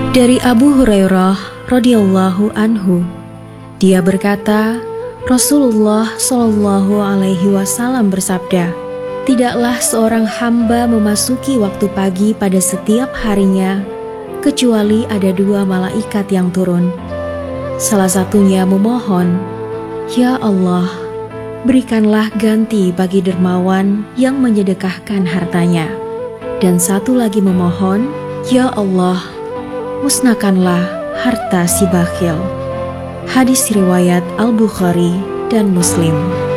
Dari Abu Hurairah radhiyallahu anhu, dia berkata, Rasulullah Shallallahu alaihi wasallam bersabda, tidaklah seorang hamba memasuki waktu pagi pada setiap harinya kecuali ada dua malaikat yang turun. Salah satunya memohon, Ya Allah, berikanlah ganti bagi dermawan yang menyedekahkan hartanya. Dan satu lagi memohon, Ya Allah, musnahkanlah harta si bakhil. Hadis riwayat Al-Bukhari dan Muslim.